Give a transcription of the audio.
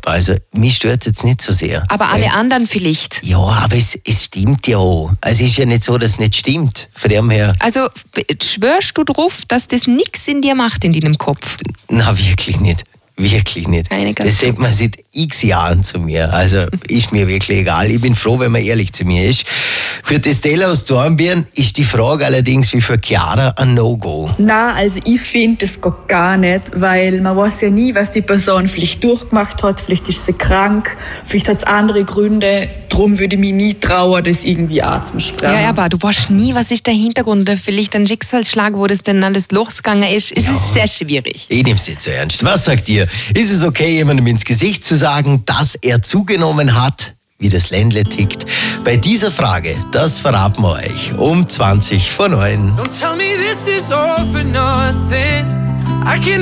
Also mich stört es jetzt nicht so sehr. Aber alle anderen vielleicht. Ja, aber es stimmt ja auch. Also es ist ja nicht so, dass es nicht stimmt. Von dem her... Also schwörst du drauf, dass das nichts in dir macht, in deinem Kopf? Na, wirklich nicht. Wirklich nicht. Das sagt man seit x Jahren zu mir. Also ist mir wirklich egal. Ich bin froh, wenn man ehrlich zu mir ist. Für die Stella aus Dornbirn ist die Frage allerdings wie für Chiara ein No-Go. Nein, also ich finde, das geht gar nicht, weil man weiß ja nie, was die Person vielleicht durchgemacht hat. Vielleicht ist sie krank, vielleicht hat es andere Gründe. Darum würde ich mich nie trauen, das irgendwie anzusprechen. Ja, aber du weißt nie, was ist der Hintergrund. Vielleicht ein Schicksalsschlag, wo das denn alles losgegangen ist. Es ist sehr schwierig. Ich nehme es nicht so ernst. Was sagt ihr? Ist es okay, jemandem ins Gesicht zu sagen, dass er zugenommen hat, wie das Ländle tickt? Bei dieser Frage, das verraten wir euch um 20 vor 9.